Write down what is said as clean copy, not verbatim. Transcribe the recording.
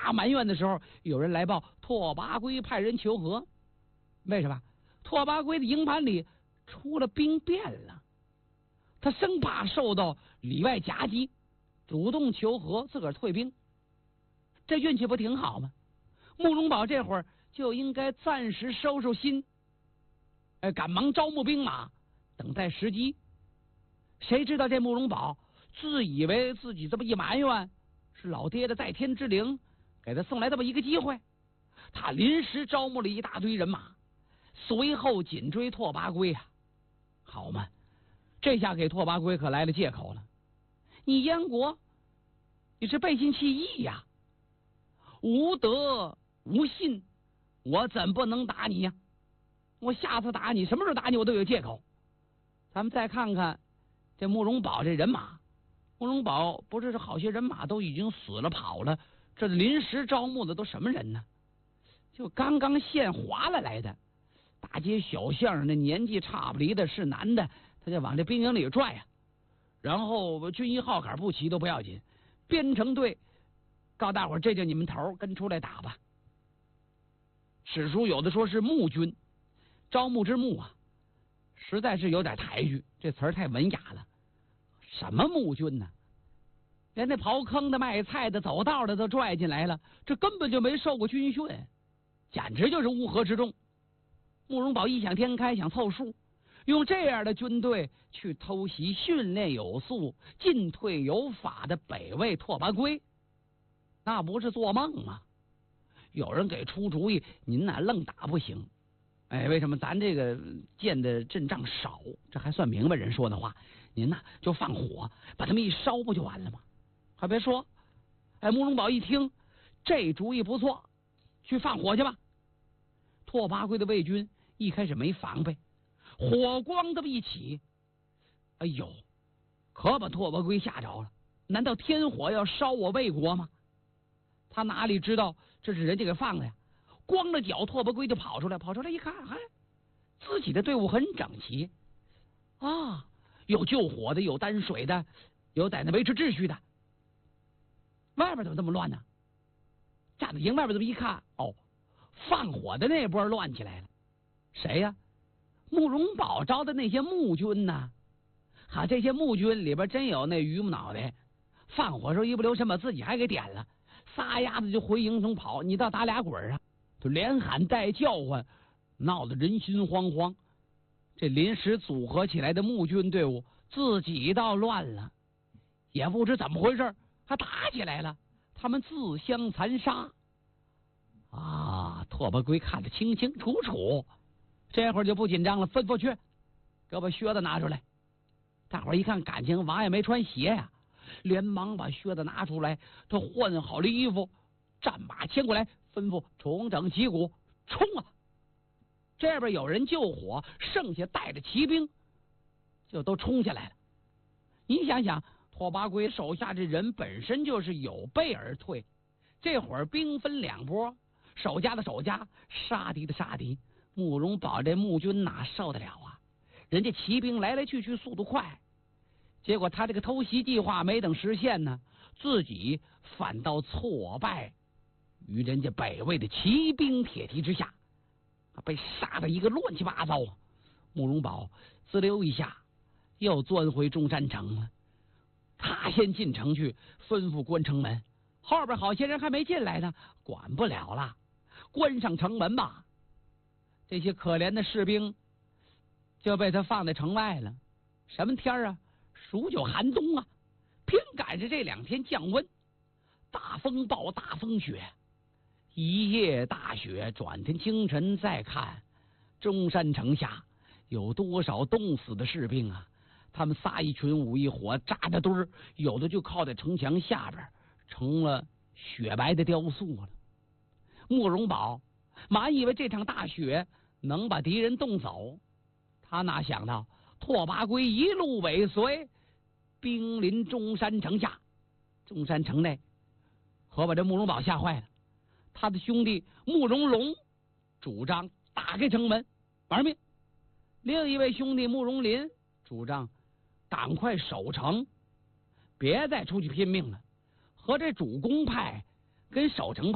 大埋怨的时候，有人来报拓跋圭派人求和。为什么？拓跋圭的营盘里出了兵变了，他生怕受到里外夹击，主动求和，自个儿退兵。这运气不挺好吗？慕容宝这会儿就应该暂时收收心，赶忙招募兵马，等待时机。谁知道这慕容宝自以为自己这么一埋怨，是老爹的在天之灵给他送来这么一个机会，他临时招募了一大堆人马，随后紧追拓跋圭啊！好嘛，这下给拓跋圭可来了借口了。你燕国，你是背信弃义呀，无德无信，我怎不能打你呀？我下次打你，什么时候打你我都有借口。咱们再看看这慕容宝这人马，慕容宝不是好些人马都已经死了跑了，这临时招募的都什么人呢？就刚刚献华了来的，大街小巷那年纪差不离的是男的，他就往这兵营里拽啊。然后军衣号杆不齐都不要紧，编成队，告大伙儿这就你们头，跟出来打吧。史书有的说是募军，招募之募啊，实在是有点抬举，这词儿太文雅了。什么募军呢？连那刨坑的、卖菜的、走道的都拽进来了，这根本就没受过军训，简直就是乌合之众。慕容宝异想天开，想凑数，用这样的军队去偷袭训练有素、进退有法的北魏拓跋圭，那不是做梦吗？有人给出主意，您哪愣打不行。为什么咱这个建的阵仗少？这还算明白人说的话。您呐就放火，把他们一烧不就完了吗？还别说，慕容宝一听这主意不错，去放火去吧。拓跋圭的魏军一开始没防备，火光这么一起，哎呦，可把拓跋圭吓着了。难道天火要烧我魏国吗？他哪里知道这是人家给放的呀？光着脚，拓跋圭就跑出来一看，自己的队伍很整齐啊，有救火的，有担水的，有在那维持秩序的。外边怎么这么乱呢？站在营外边这么一看，放火的那波乱起来了。谁呀？慕容宝招的那些募军呢？这些募军里边真有那榆木脑袋，放火时候一不留神把自己还给点了，撒丫子就回营中跑，你倒打俩滚啊！就连喊带叫唤，闹得人心惶惶。这临时组合起来的募军队伍自己倒乱了，也不知怎么回事，还打起来了。他们自相残杀啊！拓跋圭看得清清楚楚，这会儿就不紧张了，吩咐去给我把靴子拿出来。大伙儿一看，感情王爷没穿鞋呀，连忙把靴子拿出来，他换好了衣服，战马牵过来，吩咐重整旗鼓，冲啊！这边有人救火，剩下带着骑兵就都冲下来了。你想想，拓跋圭手下这人本身就是有备而退，这会儿兵分两拨，守家的守家，杀敌的杀敌。慕容宝这募军哪受得了啊？人家骑兵来来去去速度快，结果他这个偷袭计划没等实现呢，自己反倒挫败于人家北魏的骑兵铁蹄之下，被杀的一个乱七八糟。慕容宝滋溜一下又钻回中山城了。他先进城去吩咐关城门，后边好些人还没进来呢，管不了了，关上城门吧。这些可怜的士兵就被他放在城外了。什么天啊？数九寒冬啊，偏赶着这2天降温，大风暴大风雪，一夜大雪，转天清晨再看中山城下有多少冻死的士兵啊！他们撒一群5一火，扎着堆儿，有的就靠在城墙下边，成了雪白的雕塑了。慕容宝满以为这场大雪能把敌人冻走，他哪想到拓跋圭一路尾随，兵临中山城下。中山城内可把这慕容宝吓坏了。他的兄弟慕容龙主张打开城门玩命，另一位兄弟慕容林主张赶快守城，别再出去拼命了，和这主攻派跟守城派